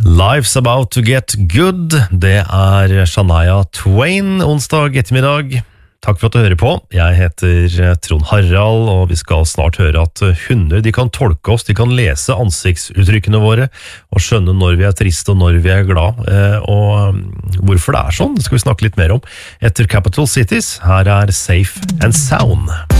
Life's about to get good. Det Shania Twain onsdag ettermiddag. Takk for at du hører på. Jeg heter Trond Harald, og vi skal snart høre at hunder de kan tolke oss, de kan lese ansiktsuttrykkene våre, og skjønne når vi triste og når vi glad. Og hvorfor det sånn, det skal vi snakke litt mer om. Etter Capital Cities, her Safe and Sound.